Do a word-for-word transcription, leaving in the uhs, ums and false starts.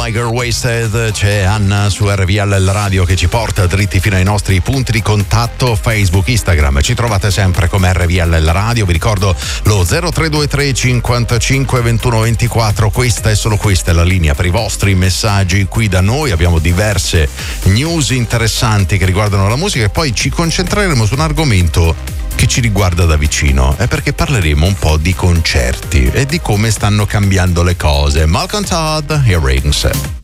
Like Girl Wasted. C'è Anna su R V L, il radio che ci porta dritti fino ai nostri punti di contatto Facebook, Instagram. Ci trovate sempre come R V L, il radio. Vi ricordo lo zero tre due tre cinquantacinque ventuno ventiquattro. Questa è solo questa è la linea per i vostri messaggi qui da noi. Abbiamo diverse news interessanti che riguardano la musica e poi ci concentreremo su un argomento che ci riguarda da vicino, è perché parleremo un po' di concerti e di come stanno cambiando le cose. Malcolm Todd, Earrings.